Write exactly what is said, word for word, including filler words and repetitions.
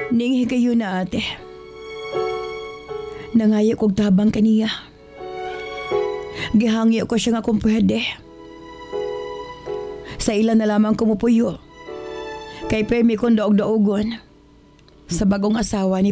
Ning higayon na ate. Nangayo kog tabang kaniya. Gihangyo ko siya nga kung pwede. Sa ilan na lamang kumupuyo. Kay Pemi kong daog-daogon. Sa bagong asawa ni